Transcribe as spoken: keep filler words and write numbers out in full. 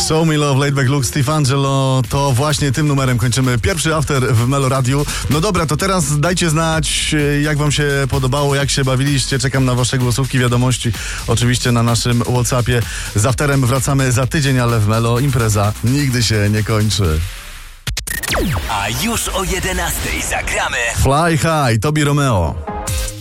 Show Me Love, Laidback Luke, Steve Angelo. To właśnie tym numerem kończymy pierwszy after w Melo Radiu. No dobra, to teraz dajcie znać, jak wam się podobało, jak się bawiliście. Czekam na wasze głosówki, wiadomości oczywiście na naszym WhatsAppie. Z afterem wracamy za tydzień, ale w Melo impreza nigdy się nie kończy. A już o jedenastej zagramy Fly High, Tobi Romeo.